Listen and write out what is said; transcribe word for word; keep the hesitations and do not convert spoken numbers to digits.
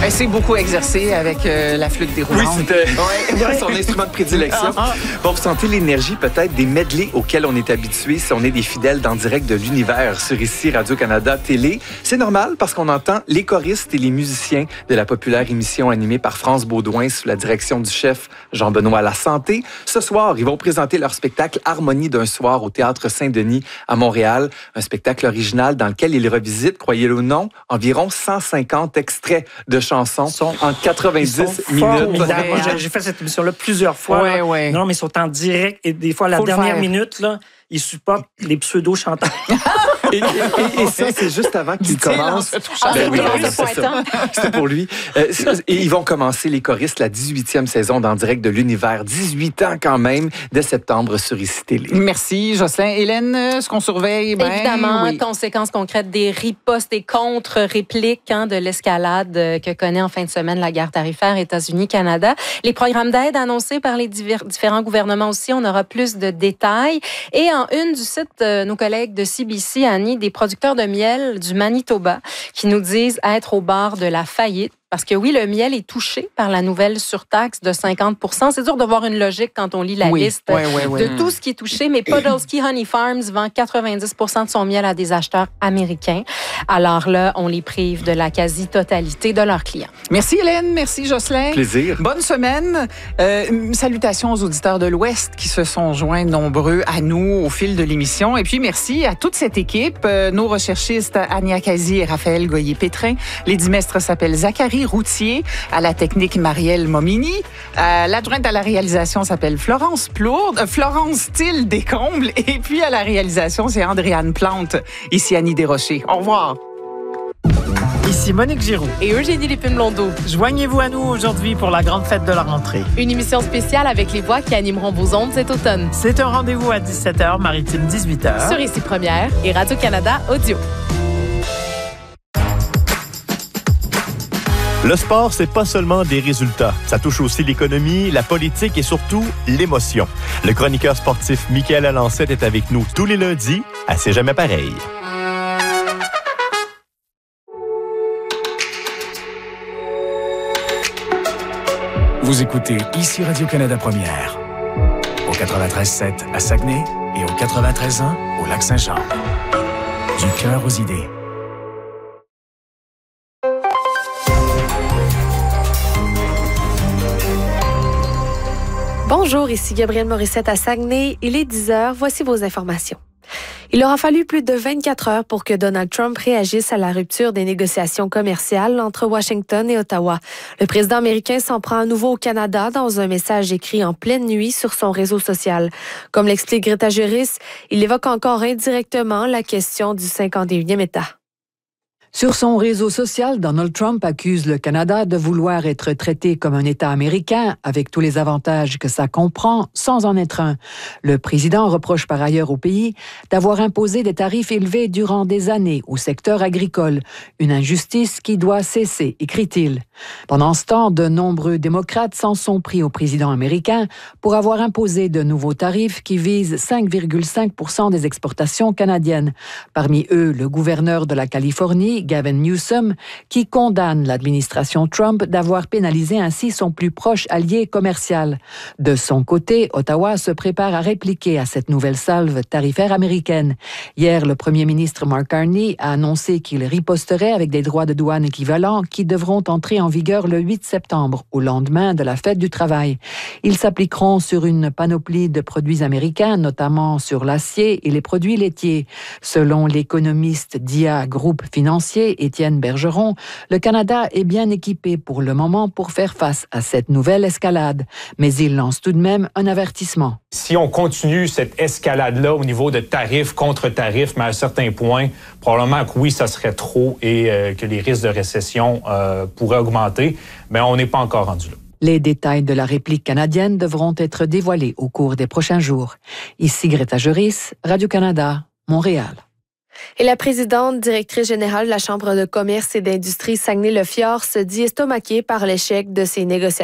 Elle s'est beaucoup exercée avec euh, la flûte déroulante. Oui, c'était ouais. son instrument de prédilection. Bon, vous sentez l'énergie peut-être des medleys auxquels on est habitué si on est des fidèles d'En direct de l'univers sur ici Radio-Canada Télé. C'est normal parce qu'on entend les choristes et les musiciens de la populaire émission animée par France Baudouin sous la direction du chef Jean-Benoît Lasanté. Ce soir, ils vont présenter leur spectacle Harmonie d'un soir au Théâtre Saint-Denis à Montréal. Un spectacle original dans lequel ils revisitent, croyez-le ou non, environ cent cinquante extraits de chansons sont, en quatre-vingt-dix minutes. Moi, j'ai fait cette émission-là plusieurs fois. Ouais, là. ouais. Non, mais ils sont en direct et des fois, à la Faut dernière minute, là, ils supportent les pseudo-chanteurs. Et, et, et ça, c'est juste avant qu'ils commencent. Ah, Ben oui, oui, ben, c'est ça. C'est pour lui. Euh, et ils vont commencer, les choristes, la dix-huitième saison d'En direct de l'univers. dix-huit ans quand même, dès septembre sur ici Télé. Merci, Jocelyn. Hélène, est-ce qu'on surveille? Ben, Évidemment, oui. conséquences concrètes des ripostes et contre-répliques hein, de l'escalade que connaît en fin de semaine la guerre tarifaire États-Unis-Canada. Les programmes d'aide annoncés par les divers, différents gouvernements aussi, on aura plus de détails. Et en une du site, euh, nos collègues de C B C, Annie, des producteurs de miel du Manitoba qui nous disent être au bord de la faillite. Parce que oui, le miel est touché par la nouvelle surtaxe de cinquante pour cent. C'est dur de voir une logique quand on lit la oui, liste oui, oui, oui. de tout ce qui est touché. Mais Podolsky Honey Farms vend quatre-vingt-dix pour cent de son miel à des acheteurs américains. Alors là, on les prive de la quasi-totalité de leurs clients. Merci Hélène, merci Jocelyn. Plaisir. Bonne semaine. Euh, salutations aux auditeurs de l'Ouest qui se sont joints nombreux à nous au fil de l'émission. Et puis merci à toute cette équipe, euh, nos recherchistes Ania Kazi et Raphaël Goyer-Pétrin. Les dimestres s'appellent Zachary Routier, à la technique Marielle Momini. Euh, L'adjointe à la réalisation s'appelle Florence Plourde, euh, Florence Thiel Descombles. Et puis à la réalisation, c'est Andréane Plante. Ici Annie Desrochers. Au revoir. Ici Monique Giroux. Et Eugénie Lépine-Blondeau. Joignez-vous à nous aujourd'hui pour la grande fête de la rentrée. Une émission spéciale avec les voix qui animeront vos ondes cet automne. C'est un rendez-vous à dix-sept heures, maritime dix-huit heures. Sur Ici Première et Radio-Canada Audio. Le sport, c'est pas seulement des résultats. Ça touche aussi l'économie, la politique et surtout l'émotion. Le chroniqueur sportif Michael Alancette est avec nous tous les lundis à C'est jamais pareil. Vous écoutez ici Radio-Canada Première, au quatre-vingt-treize sept à Saguenay et au quatre-vingt-treize un au Lac-Saint-Jean. Du cœur aux idées. Bonjour, ici Gabrielle Morissette à Saguenay. Il est dix heures. Voici vos informations. Il aura fallu plus de vingt-quatre heures pour que Donald Trump réagisse à la rupture des négociations commerciales entre Washington et Ottawa. Le président américain s'en prend à nouveau au Canada dans un message écrit en pleine nuit sur son réseau social. Comme l'explique Greta Juris, il évoque encore indirectement la question du cinquante et unième État. Sur son réseau social, Donald Trump accuse le Canada de vouloir être traité comme un État américain, avec tous les avantages que ça comprend, sans en être un. Le président reproche par ailleurs au pays d'avoir imposé des tarifs élevés durant des années au secteur agricole, une injustice qui doit cesser, écrit-il. Pendant ce temps, de nombreux démocrates s'en sont pris au président américain pour avoir imposé de nouveaux tarifs qui visent cinq virgule cinq pour cent des exportations canadiennes. Parmi eux, le gouverneur de la Californie, Gavin Newsom, qui condamne l'administration Trump d'avoir pénalisé ainsi son plus proche allié commercial. De son côté, Ottawa se prépare à répliquer à cette nouvelle salve tarifaire américaine. Hier, le premier ministre Mark Carney a annoncé qu'il riposterait avec des droits de douane équivalents qui devront entrer en vigueur le huit septembre, au lendemain de la fête du travail. Ils s'appliqueront sur une panoplie de produits américains, notamment sur l'acier et les produits laitiers. Selon l'économiste d'I A Groupe Financier, Étienne Bergeron, le Canada est bien équipé pour le moment pour faire face à cette nouvelle escalade. Mais il lance tout de même un avertissement. Si on continue cette escalade-là au niveau de tarifs contre tarifs, mais à un certain point, probablement que oui, ça serait trop et euh, que les risques de récession euh, pourraient augmenter, mais on n'est pas encore rendu là. Les détails de la réplique canadienne devront être dévoilés au cours des prochains jours. Ici Greta Juris, Radio-Canada, Montréal. Et la présidente directrice générale de la Chambre de commerce et d'industrie Saguenay-le-Fjord se dit estomaquée par l'échec de ces négociations.